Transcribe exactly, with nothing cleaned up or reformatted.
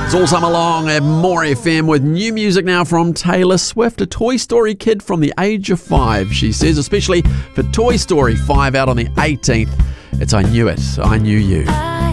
It's all summer long at More F M with new music now from Taylor Swift, a Toy Story kid from the age of five, she says, especially for Toy Story five out on the eighteenth. It's I Knew It, I Knew You.